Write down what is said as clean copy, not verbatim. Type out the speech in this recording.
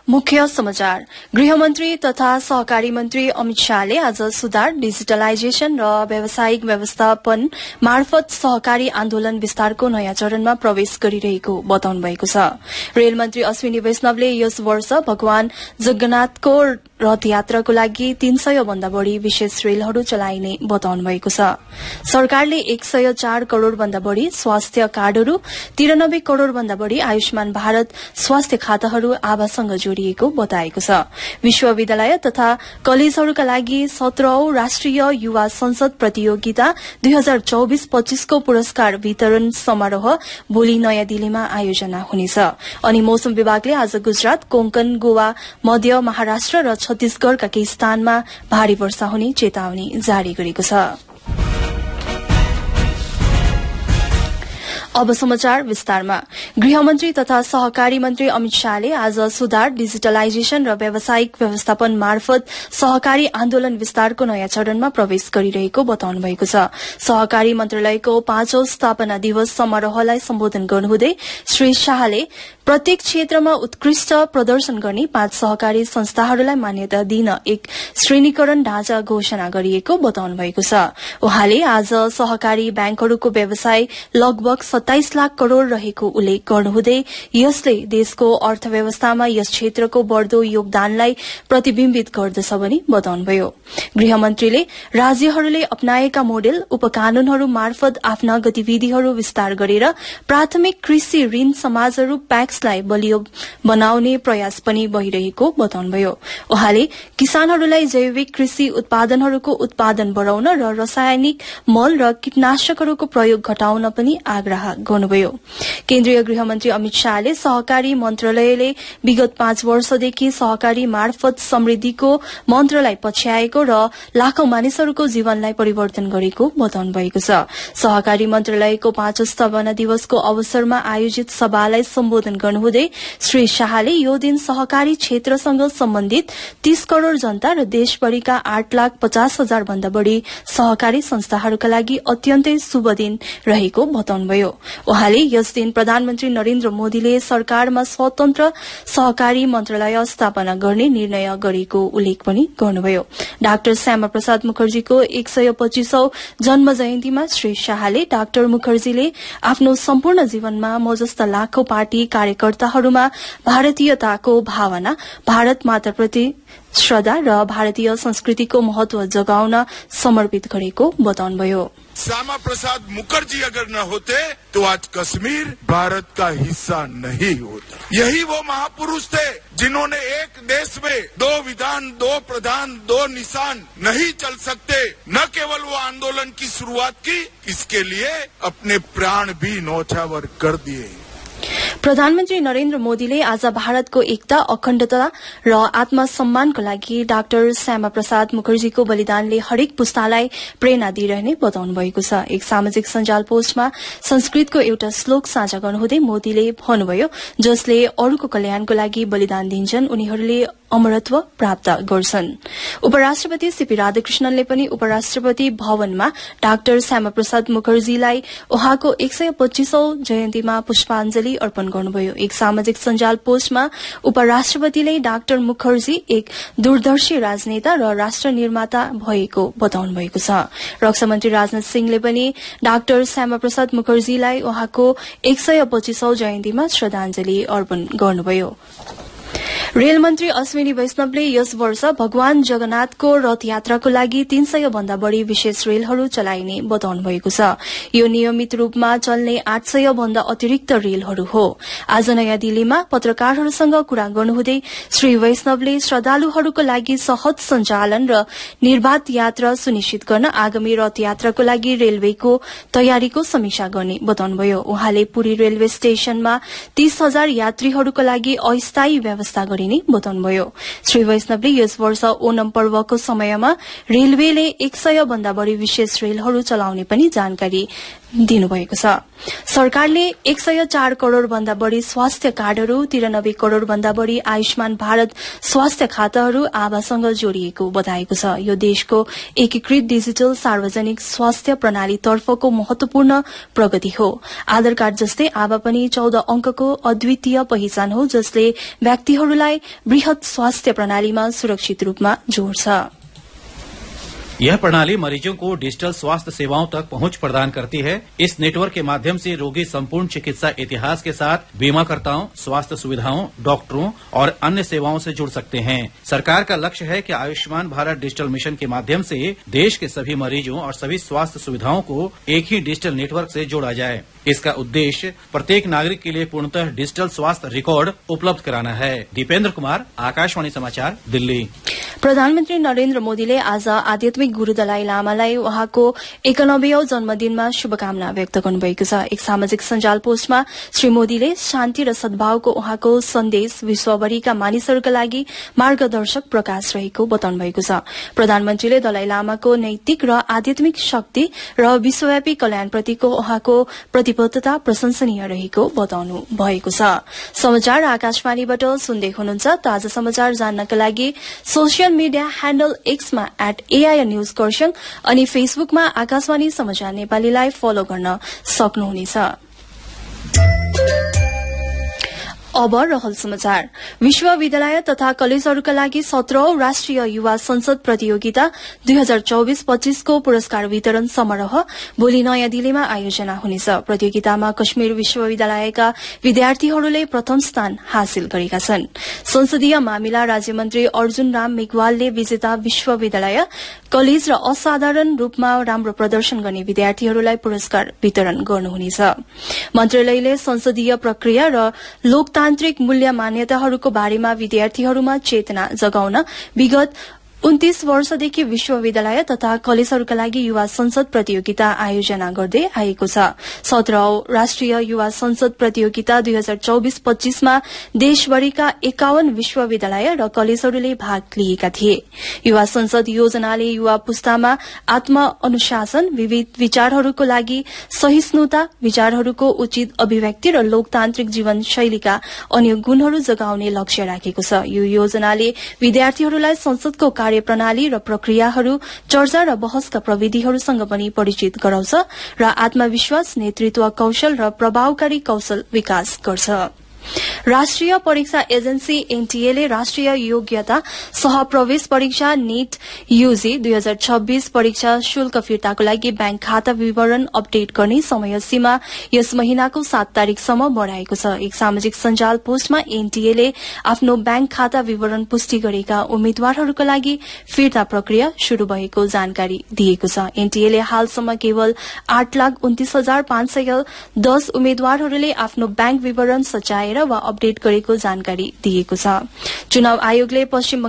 मुख्य समाचार। गृहमन्त्री तथा सहकारी मन्त्री अमित शाहले आज सुधार, डिजिटलाइजेशन र व्यावसायिक व्यवस्थापन मार्फत सहकारी आन्दोलन विस्तारको नयाँ चरणमा प्रवेश गरिरहेको बताउनु भएको छ। रेल मन्त्री अश्विनी वैष्णवले यस वर्ष भगवान जगन्नाथको रथयात्राको लागि 300 भन्दा बढ़ी विशेष रेलहरू चलाइने बताउनु भएको छ। सरकारले 104 करोड़ भन्दा बढ़ी स्वास्थ्य कार्डहरू, 93 करोड़ भन्दा बढ़ी आयुष्मान भारत स्वास्थ्य खाताहरू आभासँग जोडिएको बताएको छ। विश्वविद्यालय तथा कलेजहरूका लागि 17औं राष्ट्रिय युवा संसद प्रतियोगिता 2024-25 को पुरस्कार वितरण समारोह भोलि नयाँ दिल्लीमा आयोजना हुनेछ। अनि मौसम विभागले आज गुजरात, कोंकण, गोवा, मध्य महाराष्ट्र र छत्तीसगढ़का केही स्थानमा भारी वर्षा हुने चेतावनी जारी गरेको छ। अब समाचार विस्तारमा। गृहमन्त्री तथा सहकारी मन्त्री अमित शाहले आज सुधार, डिजिटलाइजेशन र व्यावसायिक व्यवस्थापन मार्फत सहकारी आन्दोलन विस्तारको नयाँ चरणमा प्रवेश गरिरहेको बताउनु भएको छ। सहकारी मन्त्रालयको 5औं स्थापना दिवस समारोहलाई सम्बोधन गर्नुहुँदै श्री शाहले प्रत्येक क्षेत्रमा उत्कृष्ट प्रदर्शन गर्ने 5 सहकारी संस्थाहरूलाई मान्यता दिन एक श्रेणीकरण ढाँचा घोषणा गरिएको बताउनु भएको छ। उहाँले आज सहकारी ब्याङ्कहरूको व्यवसाय लगभग 27 लाख करोड़ रहेको उल्लेख गर्नुहुँदै यसले देशको अर्थव्यवस्थामा यस क्षेत्रको बढ़दो योगदानलाई प्रतिबिम्बित गर्दछ भनी बताउनुभयो। गृहमन्त्रीले राज्यहरूले अपनाएका मोडेल उपकानूनहरू मार्फत आफ्ना गतिविधिहरू विस्तार गरेर प्राथमिक कृषि ऋण समाजहरू पैक्सलाई बलियो बनाउने प्रयास पनि भइरहेको बताउनुभयो। उहाँले किसानहरूलाई जैविक कृषि उत्पादनहरूको उत्पादन बढ़ाउन र रासायनिक मल र कीटनाशकहरूको प्रयोग घटाउन पनि आग्रह गर्नुभयो। केन्द्रीय गृहमन्त्री अमित शाहले सहकारी मन्त्रालयले विगत 5 वर्षदेखि सहकारी मार्फत समृद्धिको मन्त्रलाई पछ्याएको र लाखौं मानिसहरूको जीवनलाई परिवर्तन गरेको बताउनु भएको छ। सहकारी मन्त्रालयको 5औं स्थापना दिवसको अवसरमा आयोजित सभालाई सम्बोधन गर्नुहुँदै श्री शाहले यो दिन सहकारी क्षेत्रसँग सम्बन्धित 30 करोड़ जनता र देशभरिका 8,50,000 भन्दा बढ़ी सहकारी संस्थाहरूका लागि अत्यन्तै शुभ दिन रहेको बताउनुभयो। उहाँले यस दिन प्रधानमन्त्री नरेन्द्र मोदीले सरकारमा स्वतन्त्र सहकारी मन्त्रालय स्थापना गर्ने निर्णय गरेको उल्लेख पनि गर्नुभयो। डाक्टर श्यामा प्रसाद मुखर्जीको 125औं जन्म जयन्तीमा श्री शाहले डाक्टर मुखर्जीले आफ्नो सम्पूर्ण जीवनमा म जस्ता लाखौं पार्टी कार्यकर्ताहरूमा भारतीयताको भावना, भारत माताप्रति श्रद्धा र भारतीय संस्कृतिको महत्व जगाउन समर्पित गरेको बताउनुभयो। श्यामा प्रसाद मुखर्जी अगर न होते तो आज कश्मीर भारत का हिस्सा नहीं होता। यही वो महापुरुष थे जिन्होंने एक देश में 2 विधान, 2 प्रधान, 2 निशान नहीं चल सकते, न केवल वो आंदोलन की शुरुआत की, इसके लिए अपने प्राण भी न्यौछावर कर दिए। प्रधानमन्त्री नरेन्द्र मोदीले आज भारतको एकता, अखण्डता र आत्मसम्मानको लागि डाक्टर श्यामा प्रसाद मुखर्जीको बलिदानले हरेक पुस्तालाई प्रेरणा दिइरहने बताउनु भएको छ। एक सामाजिक सञ्जाल पोस्टमा संस्कृतको एउटा श्लोक साझा गर्नुहुँदै मोदीले भन्नुभयो, जसले अरूको कल्याणको लागि बलिदान दिन्छन् उनीहरूले अमरत्व प्राप्त गर्छन्। उपराष्ट्रपति सीपी राधाकृष्णनले पनि उपराष्ट्रपति भवनमा डाक्टर श्यामा प्रसाद मुखर्जीलाई उहाँको 125औं जयन्तीमा पुष्पाञ्जली अर्पण गर्नुभयो। एक सामाजिक सञ्जाल पोस्टमा उपराष्ट्रपतिले डाक्टर मुखर्जी एक दूरदर्शी राजनेता र राष्ट्र निर्माता भएको बताउनु भएको छ। रक्षा मन्त्री राजनाथ सिंहले पनि डाक्टर श्यामा प्रसाद मुखर्जीलाई उहाँको 125औं जयन्तीमा श्रद्धाञ्जली अर्पण गर्नुभयो। रेल मन्त्री अश्विनी वैष्णवले यस वर्ष भगवान जगन्नाथको रथयात्राको लागि 300 भन्दा बढ़ी विशेष रेलहरू चलाइने बताउनु भएको छ। यो नियमित रूपमा चल्ने 800 भन्दा अतिरिक्त रेलहरू हो। आज नयाँ दिल्लीमा पत्रकारहरूसँग कुरा गर्नुहुँदै श्री वैष्णवले श्रद्धालुहरूको लागि सहज सञ्चालन र निर्बाध यात्रा सुनिश्चित गर्न आगामी रथयात्राको लागि रेलवेको तयारीको समीक्षा गर्ने बताउनुभयो। उहाँले पुरी रेलवे स्टेशनमा 30,000 यात्रीहरूको लागि अस्थायी व्यवस्था गरिने बताउनुभयो। श्री वैष्णवले यस वर्ष ओणम पर्वको समयमा रेलवेले 100 भन्दा बढ़ी विशेष रेलहरू चलाउने पनि जानकारी दिनुभएको छ। सरकारले 104 करोड़ भन्दा बढ़ी स्वास्थ्य कार्डहरू, 93 करोड़ भन्दा बढ़ी आयुष्मान भारत स्वास्थ्य खाताहरू आभासँग जोडिएको बताएको छ। यो देशको एकीकृत डिजिटल सार्वजनिक स्वास्थ्य प्रणाली तर्फको महत्वपूर्ण प्रगति हो। आधार कार्ड जस्तै आभा पनि 14 अंकको अद्वितीय पहिचान हो, जसले व्यक्तिहरूलाई वृहत स्वास्थ्य प्रणालीमा सुरक्षित रूपमा जोड्छ। यह प्रणाली मरीजों को डिजिटल स्वास्थ्य सेवाओं तक पहुंच प्रदान करती है। इस नेटवर्क के माध्यम से रोगी संपूर्ण चिकित्सा इतिहास के साथ बीमाकर्ताओं, स्वास्थ्य सुविधाओं, डॉक्टरों और अन्य सेवाओं से जुड़ सकते हैं। सरकार का लक्ष्य है कि आयुष्मान भारत डिजिटल मिशन के माध्यम से देश के सभी मरीजों और सभी स्वास्थ्य सुविधाओं को एक ही डिजिटल नेटवर्क से जोड़ा जाए। इसका उद्देश्य प्रत्येक नागरिक के लिए पूर्णतः डिजिटल स्वास्थ्य रिकॉर्ड उपलब्ध कराना है। दीपेन्द्र कुमार, आकाशवाणी समाचार, दिल्ली। प्रधानमन्त्री नरेन्द्र मोदीले आज आध्यात्मिक गुरू दलाई लामालाई उहाँको 91औं जन्मदिनमा शुभकामना व्यक्त गर्नुभएको छ। एक सामाजिक सञ्जाल पोस्टमा श्री मोदीले शान्ति र सद्भावको उहाँको सन्देश विश्वभरिका मानिसहरूका लागि मार्गदर्शक प्रकाश रहेको बताउनु भएको छ। प्रधानमन्त्रीले दलाई लामाको नैतिक र आध्यात्मिक शक्ति र विश्वव्यापी कल्याणप्रतिको उहाँको प्रतिबद्धता प्रशंसनीय रहेको बताउनु भएको छ। समाचार आकाशवाणीबाट सुन्दै हुनुहुन्छ। ताजा समाचार जान्नका लागि social media handle एक्समा @AIR news Kurseong अनि फेसबुकमा आकाशवाणी समाचार नेपालीलाई फलो गर्न सक्नुहुनेछ। अब रहल समाचार। विश्वविद्यालय तथा कलेजहरूका लागि 17औं राष्ट्रिय युवा संसद प्रतियोगिता 2024-25 को पुरस्कार वितरण समारोह भोलि नयाँ दिल्लीमा आयोजना हुनेछ। प्रतियोगितामा कश्मीर विश्वविद्यालयका विद्यार्थीहरूले प्रथम स्थान हासिल गरेका छन्। संसदीय मामिला राज्यमन्त्री अर्जुन राम मेघवालले विजेता विश्वविद्यालय, कलेज र असाधारण रूपमा राम्रो प्रदर्शन गर्ने विद्यार्थीहरूलाई पुरस्कार वितरण गर्नुहुनेछ। मन्त्रालयले संसदीय प्रक्रिया र लोकतान्त्रिक मूल्य मान्यताहरूको बारेमा विद्यार्थीहरूमा चेतना जगाउन विगत 29 वर्षदेखि विश्वविद्यालय तथा कलेजहरूका लागि युवा संसद प्रतियोगिता आयोजना गर्दै आएको छ। 17औं राष्ट्रिय युवा संसद प्रतियोगिता 2024-25 मा देशभरिका 51 विश्वविद्यालय र कलेजहरूले भाग लिएका थिए। युवा संसद योजनाले युवा पुस्तामा आत्म-अनुशासन, विविध विचारहरूको लागि सहिष्णुता, विचारहरूको उचित अभिव्यक्ति र लोकतान्त्रिक जीवन शैलीका अन्य गुणहरू जगाउने लक्ष्य राखेको छ। यो योजनाले विद्यार्थीहरूलाई संसदको कार्यप्रणाली र प्रक्रियाहरू, चर्चा र बहसका प्रविधिहरूसँग पनि परिचित गराउँछ र आत्मविश्वास, नेतृत्व कौशल र प्रभावकारी कौशल विकास गर्छ। राष्ट्रिय परीक्षा एजेन्सी एनटीए ले राष्ट्रिय योग्यता सह प्रवेश परीक्षा नीट यूजी 2026 परीक्षा शुल्क फिर्ताको लागि बैंक खाता विवरण अपडेट गर्ने समय सीमा यस महिनाको 7 तारिकसम्म बढ़ाएको छ। एक सामाजिक सञ्जाल पोस्टमा एनटीए ले आफ्नो बैंक खाता विवरण पुष्टि गरेका उम्मेद्वारहरूका लागि फिर्ता प्रक्रिया शुरू भएको जानकारी दिएको छ। एनटीए ले हालसम्म केवल 8,29,510 उम्मेद्वारहरूले आफ्नो बैंक विवरण सच्याएर वा अपडेट गरेको जानकारी दिएको छ। चुनाव आयोगले पश्चिम